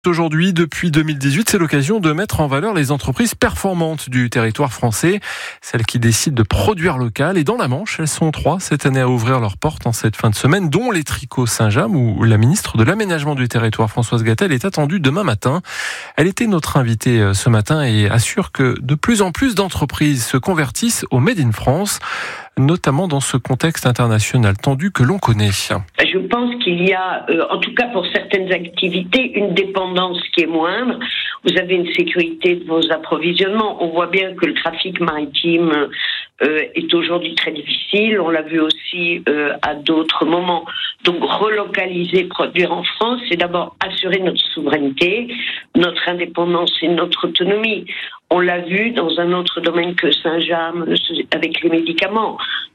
Aujourd'hui, depuis 2018, c'est l'occasion de mettre en valeur les entreprises performantes du territoire français, celles qui décident de produire local. Et dans la Manche, elles sont 3 cette année à ouvrir leurs portes en cette fin de semaine, dont les Tricots Saint-James, où la ministre de l'Aménagement du territoire, Françoise Gatel, est attendue demain matin. Elle était notre invitée ce matin et assure que de plus en plus d'entreprises se convertissent au Made in France, notamment dans ce contexte international tendu que l'on connaît. Je pense qu'il y a, en tout cas pour certaines activités, une dépendance qui est moindre. Vous avez une sécurité de vos approvisionnements. On voit bien que le trafic maritime est aujourd'hui très difficile. On l'a vu aussi à d'autres moments. Donc relocaliser, produire en France, c'est d'abord assurer notre souveraineté, notre indépendance et notre autonomie. On l'a vu dans un autre domaine que Saint-James avec les médicaments.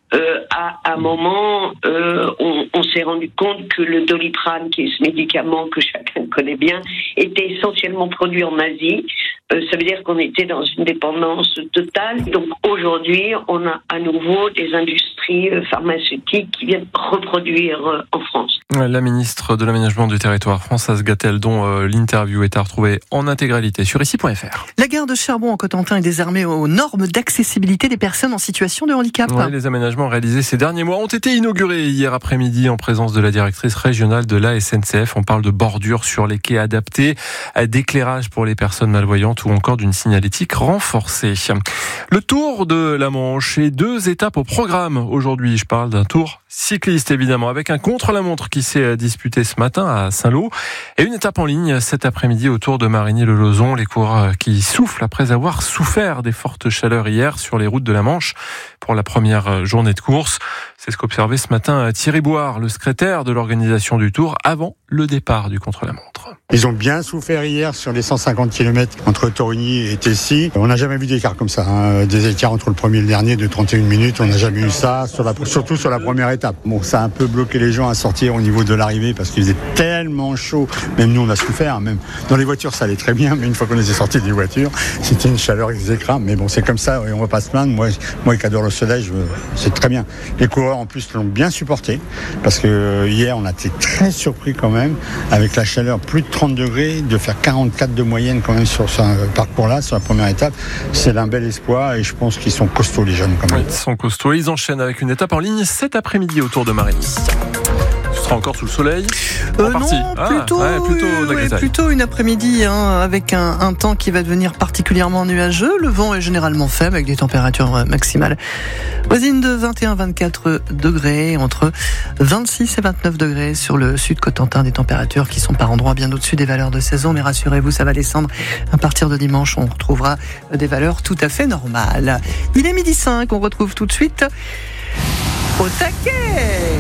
À un moment, on s'est rendu compte que le Doliprane, qui est ce médicament que chacun connaît bien, était essentiellement produit en Asie. Ça veut dire qu'on était dans une dépendance totale. Donc aujourd'hui, on a à nouveau des industries pharmaceutiques qui viennent reproduire en France. La ministre de l'Aménagement du territoire, Françoise Gatel, dont l'interview est à retrouver en intégralité sur ici.fr. La gare de Charbon en Cotentin est désormais aux normes d'accessibilité des personnes en situation de handicap. Oui, les aménagements réalisés ces derniers mois ont été inaugurés hier après-midi en présence de la directrice régionale de la SNCF. On parle de bordures sur les quais adaptés, d'éclairage pour les personnes malvoyantes ou encore d'une signalétique renforcée. Le Tour de la Manche et 2 étapes au programme aujourd'hui. Je parle d'un tour cycliste évidemment, avec un contre-la-montre qui s'est disputé ce matin à Saint-Lô et une étape en ligne cet après-midi autour de Marigny-le-Lauzon. Les coureurs qui soufflent après avoir souffert des fortes chaleurs hier sur les routes de la Manche pour la première journée de course. C'est ce qu'observait ce matin Thierry Bouard, le secrétaire de l'organisation du Tour, avant le départ du contre-la-montre. Ils ont bien souffert hier sur les 150 km entre Torigny et Tessy. On n'a jamais vu d'écart comme ça, des écarts entre le premier et le dernier de 31 minutes. On n'a jamais eu ça, surtout sur la première étape. Bon, ça a un peu bloqué les gens à sortir au niveau de l'arrivée parce qu'il faisait tellement chaud. Même nous, on a souffert. Même dans les voitures, ça allait très bien, mais une fois qu'on était sortis des voitures, c'était une chaleur exécrable. Mais bon, c'est comme ça et on va pas se plaindre. Moi qui adore le soleil, c'est très bien. Les coureurs, en plus, l'ont bien supporté parce que hier, on a été très surpris quand même avec la chaleur, plus de 30 degrés, de faire 44 de moyenne quand même sur ce parcours-là, sur la première étape. C'est un bel espoir et je pense qu'ils sont costauds, les jeunes quand même. Ils sont costauds. Ils enchaînent avec une étape en ligne cet après-midi autour de Marigny. Tu seras encore sous le soleil ? Non, plutôt une après-midi avec un temps qui va devenir particulièrement nuageux. Le vent est généralement faible avec des températures maximales voisines de 21-24 degrés, entre 26 et 29 degrés sur le sud Cotentin, des températures qui sont par endroits bien au-dessus des valeurs de saison, mais rassurez-vous, ça va descendre. À partir de dimanche, on retrouvera des valeurs tout à fait normales. Il est 12h05, on retrouve tout de suite Au taquet.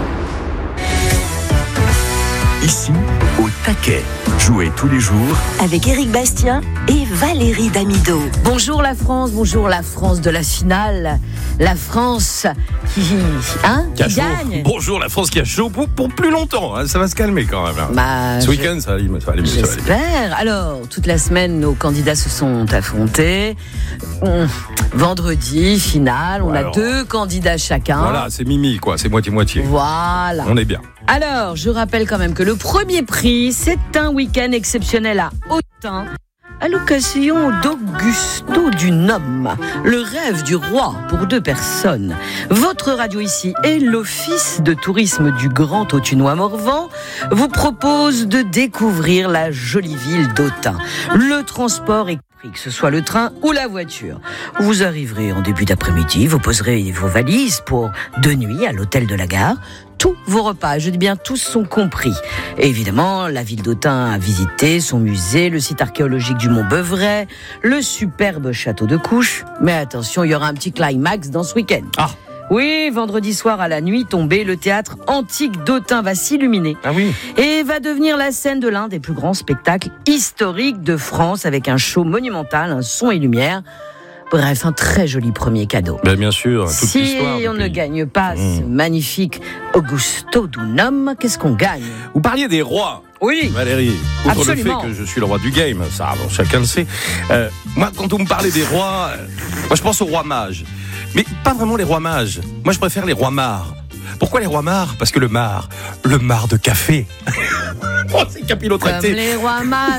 Ici, au taquet. Jouez tous les jours avec Éric Bastien et Valérie Damido. Bonjour la France de la finale. La France qui gagne. Bonjour la France qui a chaud pour plus longtemps. Ça va se calmer quand même. Ce week-end, ça va aller mieux. J'espère. Alors, toute la semaine, nos candidats se sont affrontés. Vendredi, finale. On a 2 candidats chacun. Voilà, c'est Mimi, quoi. C'est moitié-moitié. Voilà. On est bien. Alors, je rappelle quand même que le premier prix, c'est un week-end exceptionnel à Autun, à l'occasion d'Augusto Dunum, le rêve du roi pour 2 personnes. Votre radio ici et l'Office de tourisme du Grand Autunois-Morvan vous propose de découvrir la jolie ville d'Autun. Le transport est que ce soit le train ou la voiture. Vous arriverez en début d'après-midi, vous poserez vos valises pour 2 nuits à l'hôtel de la gare. Tous vos repas, je dis bien tous, sont compris. Et évidemment, la ville d'Autun à visiter, son musée, le site archéologique du Mont Beuvray, le superbe château de Couches. Mais attention, il y aura un petit climax dans ce week-end. Oui, vendredi soir à la nuit tombée, le théâtre antique d'Autun va s'illuminer. Ah oui. Et va devenir la scène de l'un des plus grands spectacles historiques de France avec un show monumental, un son et lumière. Bref, un très joli premier cadeau. Bien sûr, toute l'histoire. Si on ne gagne pas ce magnifique Augusto Dunum, qu'est-ce qu'on gagne ? Vous parliez des rois. Oui, Valérie, outre absolument. le fait que je suis le roi du game, ça, chacun le sait. Moi, quand on me parlait des rois, moi je pense aux rois mages. Mais pas vraiment les rois mages. Moi, je préfère les rois mares. Pourquoi les rois mares? Parce que le mar de café. Oh, c'est capillotracté. Comme les rois mares.